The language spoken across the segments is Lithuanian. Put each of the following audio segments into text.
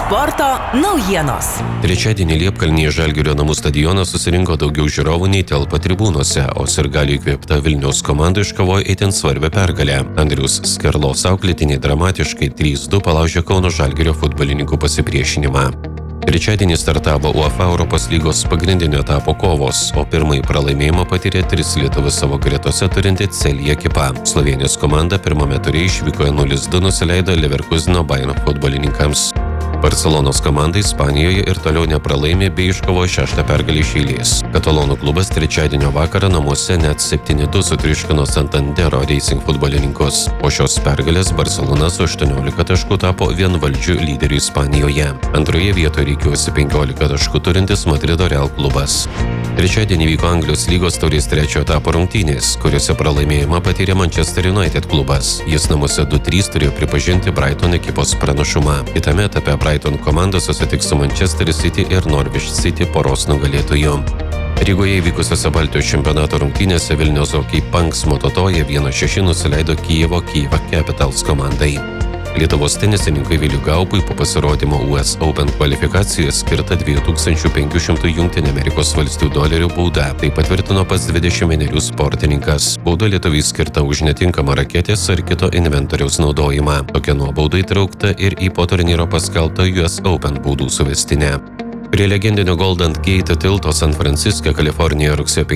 Sporto naujienos. Trečiadienį Liepkalnyje Žalgirio namų stadioną susirinko daugiau žiūrovų nei telpa tribūnose, o sirgalių įkvėpta Vilniaus komanda iškovojo itin svarbią pergalę. Andriaus Skerlos auklėtiniai dramatiškai 3-2 palaužė Kauno Žalgirio futbolininkų pasipriešinimą. Trečiadienį startavo UEFA Europos lygos pagrindinio etapo kovos, o pirmąjį pralaimėjimą patyrė 3 lietuvius savo gretose turinti Celje ekipa. Slovėnijos komanda pirmame ture išvykoje 0-2 nusileido Leverkuseno Bayern futbolininkams. Barcelonos komanda Ispanijoje ir toliau nepralaimė bei iškovojo 6. pergalę iš eilės. Katalonų klubas trečiadienio vakarą namuose net 7-2 sutriuškino Santandero Racing futbolininkus. Po šios pergalės Barcelona su 18 taškų tapo vienvaldžiu lyderiu Ispanijoje. Antroje vietoje rikiuosi 15 taškų turintis Madrido Real klubas. Trečiadienį vyko Anglijos lygos taurės trečiojo etapo rungtynės, kuriuose pralaimėjimą patyrė Manchester United klubas. Jis namuose 2-3 turėjo pripažinti Brighton ekipos pranašumą. Kitame etape Brighton komanda susitiks su Manchester City ir Norwich City poros nugalėtojų. Rygoje įvykusiose Baltijos čempionato rungtynėse Vilniaus Hockey Punks Mototoje 1-6 nusileido Kijevo Capitals komandai. Lietuvos tenisininkai Viliui Gaubui po pasirodymo US Open kvalifikacijoje skirta $2500 JAV bauda. Tai patvirtino pats 21 sportininkas. Bauda lietuviui skirta už netinkamą raketės ar kito inventoriaus naudojimą. Tokia nuobauda įtraukta ir į po turnyro paskelbtą US Open baudų suvestinę. Prie legendinio Golden Gate tilto San Franciske, Kalifornijoje rugsėjo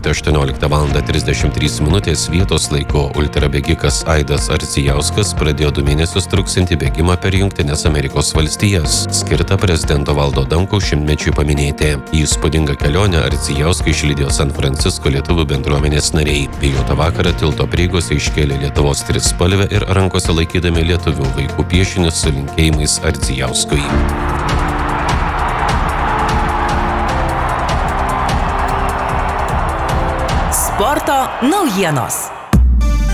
15:18:33 vietos laiku ultrabėgikas Aidas Ardzijauskas pradėjo 2 mėnesius truksiantį bėgimą per Jungtines Amerikos valstijas, skirtą prezidento Valdo Adamkaus 100-mečiui paminėti. Į įspūdingą kelionę Ardzijauską išlydėjo San Francisko lietuvių bendruomenės nariai. Vėjuotą vakarą tilto prieigose iškėlė Lietuvos trispalvę ir rankose laikydami lietuvių vaikų piešinius su linkėjimais Ardzijauskui. Sporto naujienos.